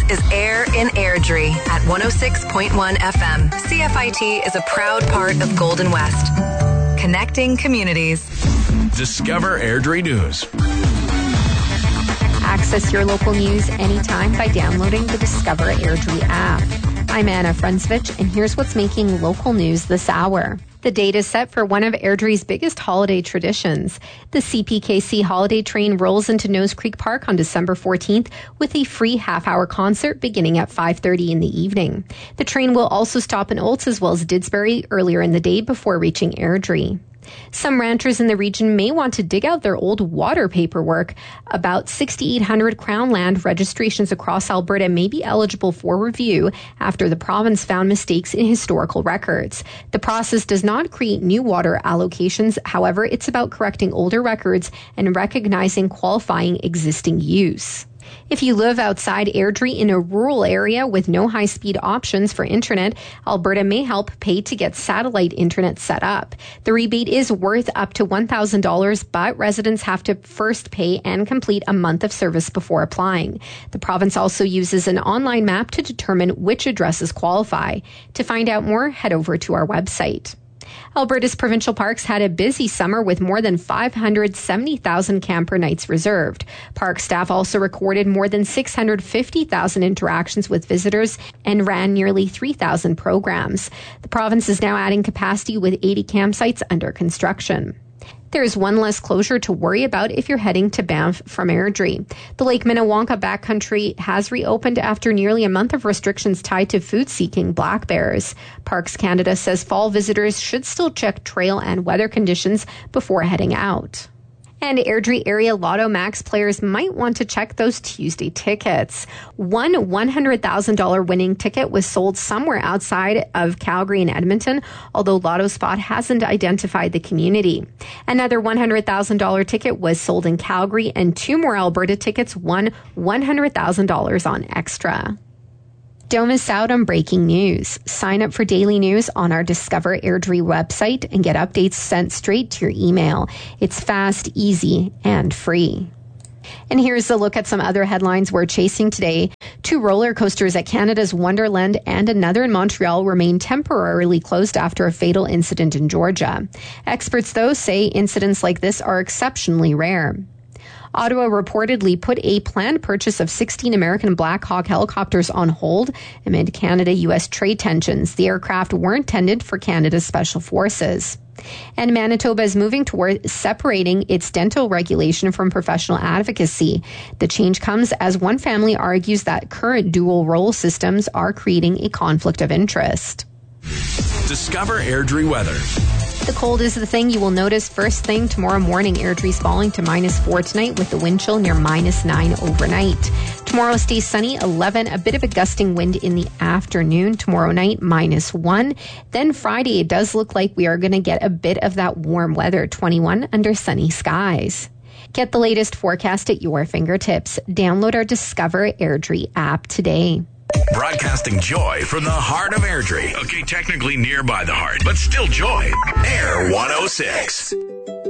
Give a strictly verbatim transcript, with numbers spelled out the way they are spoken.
is Air in Airdrie at one oh six point one F M. C F I T is a proud part of Golden West. Connecting communities. Discover Airdrie News. Access your local news anytime by downloading the Discover Airdrie app. I'm Anna Frunzvich, and here's what's making local news this hour. The date is set for one of Airdrie's biggest holiday traditions. The C P K C holiday train rolls into Nose Creek Park on December fourteenth with a free half-hour concert beginning at five thirty in the evening. The train will also stop in Olds as well as Didsbury earlier in the day before reaching Airdrie. Some ranchers in the region may want to dig out their old water paperwork. About six thousand eight hundred Crown land registrations across Alberta may be eligible for review after the province found mistakes in historical records. The process does not create new water allocations. However, it's about correcting older records and recognizing qualifying existing use. If you live outside Airdrie in a rural area with no high-speed options for internet, Alberta may help pay to get satellite internet set up. The rebate is worth up to one thousand dollars, but residents have to first pay and complete a month of service before applying. The province also uses an online map to determine which addresses qualify. To find out more, head over to our website. Alberta's provincial parks had a busy summer with more than five hundred seventy thousand camper nights reserved. Park staff also recorded more than six hundred fifty thousand interactions with visitors and ran nearly three thousand programs. The province is now adding capacity with eighty campsites under construction. There is one less closure to worry about if you're heading to Banff from Airdrie. The Lake Minnewanka backcountry has reopened after nearly a month of restrictions tied to food-seeking black bears. Parks Canada says fall visitors should still check trail and weather conditions before heading out. And Airdrie area Lotto Max players might want to check those Tuesday tickets. One one hundred thousand dollars winning ticket was sold somewhere outside of Calgary and Edmonton, although Lotto Spot hasn't identified the community. Another one hundred thousand dollars ticket was sold in Calgary, and two more Alberta tickets won one hundred thousand dollars on Extra. Don't miss out on breaking news. Sign up for daily news on our Discover Airdrie website and get updates sent straight to your email. It's fast, easy, and free. And here's a look at some other headlines we're chasing today. Two roller coasters at Canada's Wonderland and another in Montreal remain temporarily closed after a fatal incident in Georgia. Experts, though, say incidents like this are exceptionally rare. Ottawa reportedly put a planned purchase of sixteen American Black Hawk helicopters on hold amid Canada-U S trade tensions. The aircraft weren't intended for Canada's special forces. And Manitoba is moving toward separating its dental regulation from professional advocacy. The change comes as one family argues that current dual role systems are creating a conflict of interest. Discover Airdrie weather. The cold is the thing you will notice first thing tomorrow morning. Airdrie's falling to minus four tonight with the wind chill near minus nine overnight. Tomorrow stays sunny, eleven, a bit of a gusting wind in the afternoon. Tomorrow night, minus one. Then Friday, it does look like we are going to get a bit of that warm weather, twenty-one under sunny skies. Get the latest forecast at your fingertips. Download our Discover Airdrie app today. Broadcasting joy from the heart of Airdrie. Okay, technically nearby the heart, but still joy. Air one oh six.